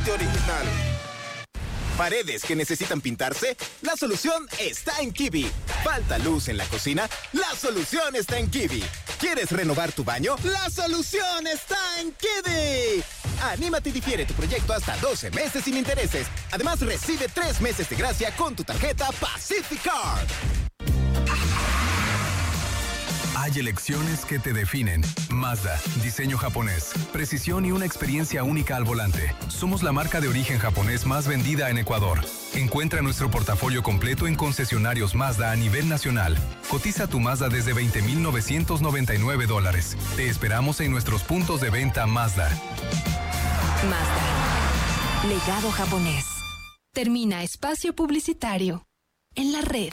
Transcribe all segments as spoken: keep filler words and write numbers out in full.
totalmente original. ¿Paredes que necesitan pintarse? La solución está en Kiwi. ¿Falta luz en la cocina? La solución está en Kiwi. ¿Quieres renovar tu baño? La solución está en Kiwi. Anímate y difiere tu proyecto hasta doce meses sin intereses. Además, recibe tres meses de gracia con tu tarjeta Pacific Card. Hay elecciones que te definen. Mazda, diseño japonés, precisión y una experiencia única al volante. Somos la marca de origen japonés más vendida en Ecuador. Encuentra nuestro portafolio completo en concesionarios Mazda a nivel nacional. Cotiza tu Mazda desde veinte mil novecientos noventa y nueve dólares. Te esperamos en nuestros puntos de venta Mazda. Mazda. Legado japonés. Termina espacio publicitario. En la red.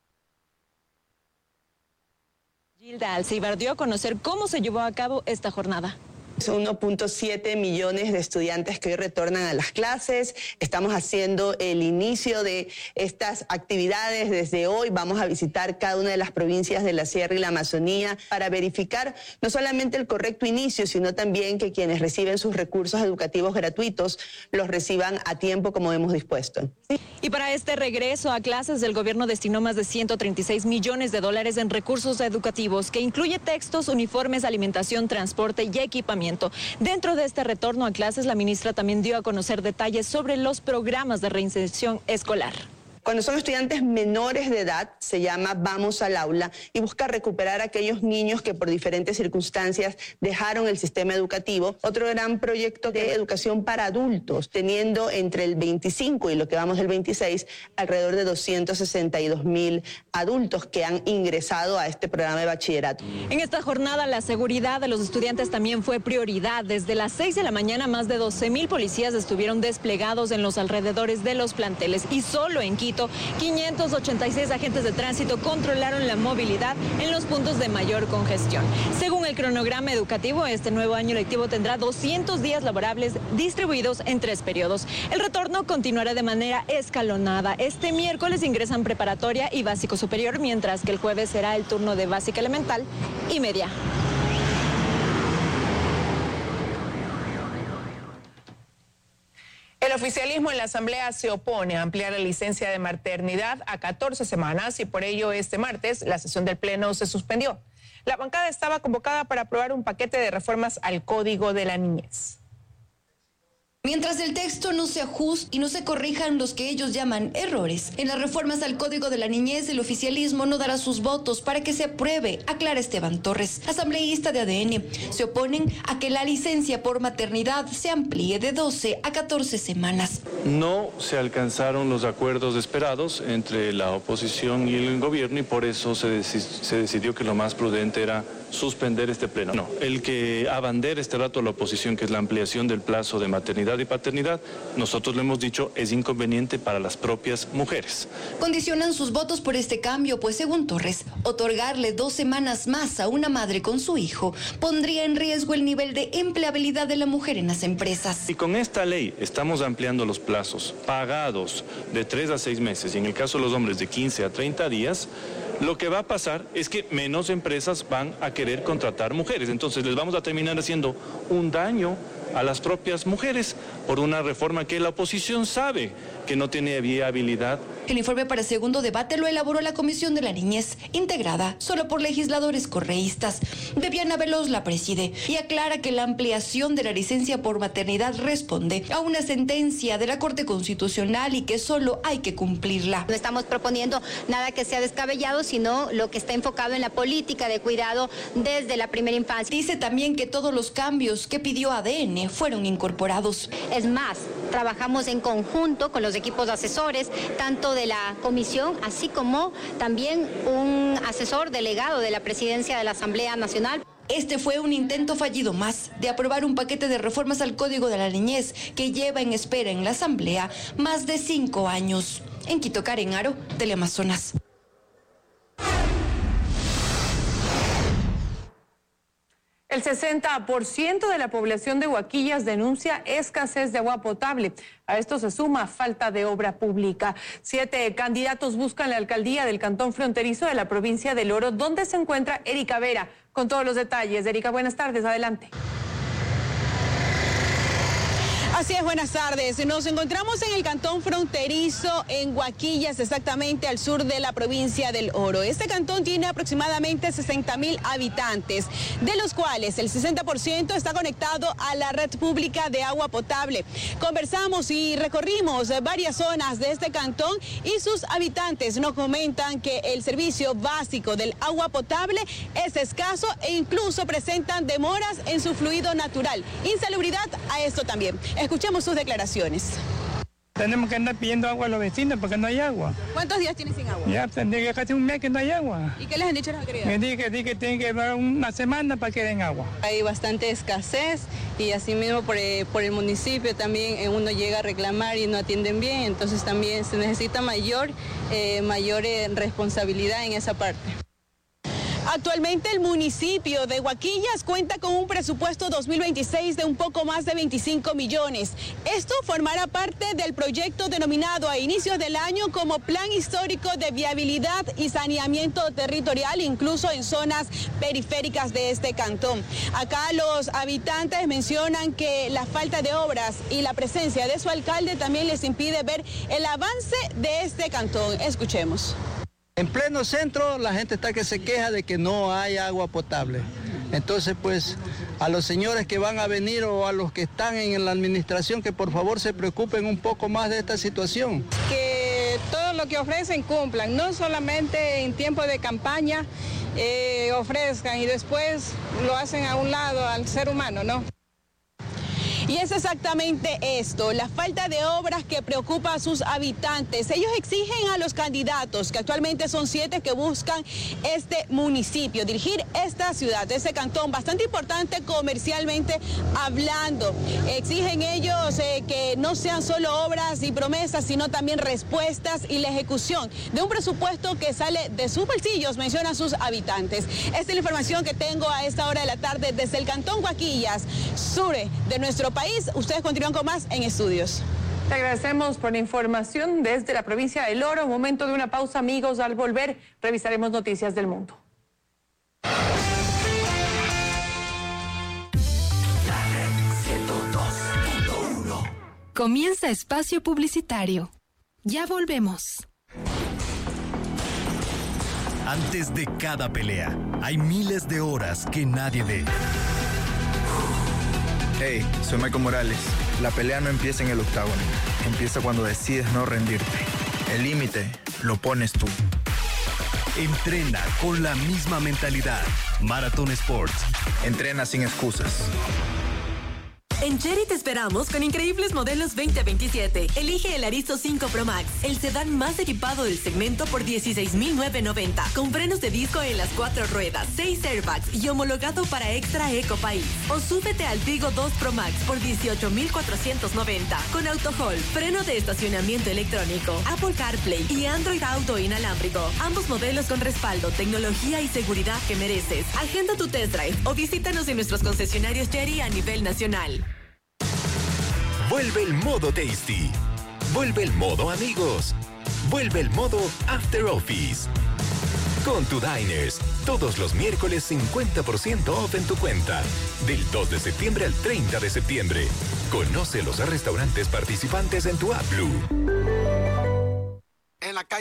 Gilda Alcíbar dio a conocer cómo se llevó a cabo esta jornada. Son uno punto siete millones de estudiantes que hoy retornan a las clases. Estamos haciendo el inicio de estas actividades desde hoy. Vamos a visitar cada una de las provincias de la Sierra y la Amazonía para verificar no solamente el correcto inicio, sino también que quienes reciben sus recursos educativos gratuitos los reciban a tiempo como hemos dispuesto. Y para este regreso a clases, el gobierno destinó más de ciento treinta y seis millones de dólares en recursos educativos, que incluye textos, uniformes, alimentación, transporte y equipamiento. Dentro de este retorno a clases, la ministra también dio a conocer detalles sobre los programas de reinserción escolar. Cuando son estudiantes menores de edad, se llama Vamos al Aula y busca recuperar a aquellos niños que por diferentes circunstancias dejaron el sistema educativo. Otro gran proyecto de educación para adultos, teniendo entre el veinticinco y lo que vamos del veintiséis, alrededor de doscientos sesenta y dos mil adultos que han ingresado a este programa de bachillerato. En esta jornada, la seguridad de los estudiantes también fue prioridad. Desde las seis de la mañana, más de doce mil policías estuvieron desplegados en los alrededores de los planteles y solo en Quito, quinientos ochenta y seis agentes de tránsito controlaron la movilidad en los puntos de mayor congestión. Según el cronograma educativo, este nuevo año lectivo tendrá doscientos días laborables distribuidos en tres periodos. El retorno continuará de manera escalonada. Este miércoles ingresan preparatoria y básico superior, mientras que el jueves será el turno de básica elemental y media. El oficialismo en la Asamblea se opone a ampliar la licencia de maternidad a catorce semanas y por ello este martes la sesión del Pleno se suspendió. La bancada estaba convocada para aprobar un paquete de reformas al Código de la Niñez. Mientras el texto no se ajuste y no se corrijan los que ellos llaman errores en las reformas al Código de la Niñez, el oficialismo no dará sus votos para que se apruebe, aclara Esteban Torres, asambleísta de A D N. Se oponen a que la licencia por maternidad se amplíe de doce a catorce semanas. No se alcanzaron los acuerdos esperados entre la oposición y el gobierno y por eso se, deci- se decidió que lo más prudente era suspender este pleno. No, el que abandera este rato la oposición, que es la ampliación del plazo de maternidad y paternidad, nosotros le hemos dicho es inconveniente para las propias mujeres. Condicionan sus votos por este cambio, pues según Torres, otorgarle dos semanas más a una madre con su hijo pondría en riesgo el nivel de empleabilidad de la mujer en las empresas. Y con esta ley estamos ampliando los plazos pagados de tres a seis meses y en el caso de los hombres de quince a treinta días, lo que va a pasar es que menos empresas van a querer contratar mujeres. Entonces les vamos a terminar haciendo un daño a las propias mujeres por una reforma que la oposición sabe que no tiene viabilidad. El informe para segundo debate lo elaboró la Comisión de la Niñez, integrada solo por legisladores correístas. Viviana Veloz la preside y aclara que la ampliación de la licencia por maternidad responde a una sentencia de la Corte Constitucional y que solo hay que cumplirla. No estamos proponiendo nada que sea descabellado, sino lo que está enfocado en la política de cuidado desde la primera infancia. Dice también que todos los cambios que pidió A D N fueron incorporados. Es más, trabajamos en conjunto con los equipos asesores, tanto de la comisión, así como también un asesor delegado de la presidencia de la Asamblea Nacional. Este fue un intento fallido más de aprobar un paquete de reformas al Código de la Niñez que lleva en espera en la Asamblea más de cinco años. En Quito, Karen Aro, Teleamazonas. El sesenta por ciento de la población de Huaquillas denuncia escasez de agua potable. A esto se suma falta de obra pública. Siete candidatos buscan la alcaldía del cantón fronterizo de la provincia del Oro, donde se encuentra Erika Vera. Con todos los detalles. Erika, buenas tardes. Adelante. Así es, buenas tardes. Nos encontramos en el cantón fronterizo en Huaquillas, exactamente al sur de la provincia del Oro. Este cantón tiene aproximadamente sesenta mil habitantes, de los cuales el sesenta por ciento está conectado a la red pública de agua potable. Conversamos y recorrimos varias zonas de este cantón y sus habitantes nos comentan que el servicio básico del agua potable es escaso e incluso presentan demoras en su fluido natural. Insalubridad a esto también. Escuchemos sus declaraciones. Tenemos que andar pidiendo agua a los vecinos porque no hay agua. ¿Cuántos días tienen sin agua? Ya, tendría casi un mes que no hay agua. ¿Y qué les han dicho las autoridades? Me dije que, que tienen que dar una semana para que den agua. Hay bastante escasez y asimismo por el, por el municipio también uno llega a reclamar y no atienden bien, entonces también se necesita mayor, eh, mayor eh, responsabilidad en esa parte. Actualmente el municipio de Huaquillas cuenta con un presupuesto dos mil veintiséis de un poco más de veinticinco millones. Esto formará parte del proyecto denominado a inicios del año como Plan Histórico de Viabilidad y Saneamiento Territorial, incluso en zonas periféricas de este cantón. Acá los habitantes mencionan que la falta de obras y la presencia de su alcalde también les impide ver el avance de este cantón. Escuchemos. En pleno centro la gente está que se queja de que no hay agua potable. Entonces pues a los señores que van a venir o a los que están en la administración que por favor se preocupen un poco más de esta situación. Que todo lo que ofrecen cumplan, no solamente en tiempo de campaña eh, ofrezcan y después lo hacen a un lado al ser humano, ¿no? Y es exactamente esto, la falta de obras que preocupa a sus habitantes. Ellos exigen a los candidatos, que actualmente son siete, que buscan este municipio, dirigir esta ciudad, este cantón, bastante importante comercialmente hablando. Exigen ellos eh, que no sean solo obras y promesas, sino también respuestas y la ejecución de un presupuesto que sale de sus bolsillos, mencionan sus habitantes. Esta es la información que tengo a esta hora de la tarde desde el cantón Huaquillas, sur de nuestro país. Ustedes continúan con más en Estudios. Te agradecemos por la información desde la provincia del Oro. Momento de una pausa, amigos. Al volver, revisaremos noticias del mundo. Comienza Espacio Publicitario. Ya volvemos. Antes de cada pelea, hay miles de horas que nadie ve. Hey, soy Michael Morales. La pelea no empieza en el octágono. Empieza cuando decides no rendirte. El límite lo pones tú. Entrena con la misma mentalidad. Marathon Sports. Entrena sin excusas. En Chery te esperamos con increíbles modelos veinte veintisiete. Elige el Arizo cinco Pro Max, el sedán más equipado del segmento por dieciséis mil novecientos noventa, con frenos de disco en las cuatro ruedas, seis airbags y homologado para Extra Eco País. O súbete al Vigo dos Pro Max por dieciocho mil cuatrocientos noventa, con AutoHold, freno de estacionamiento electrónico, Apple CarPlay y Android Auto inalámbrico. Ambos modelos con respaldo, tecnología y seguridad que mereces. Agenda tu test drive o visítanos en nuestros concesionarios Chery a nivel nacional. Vuelve el modo Tasty. Vuelve el modo Amigos. Vuelve el modo After Office. Con tu Diners, todos los miércoles cincuenta por ciento off en tu cuenta. Del dos de septiembre al treinta de septiembre. Conoce los restaurantes participantes en tu app Blue.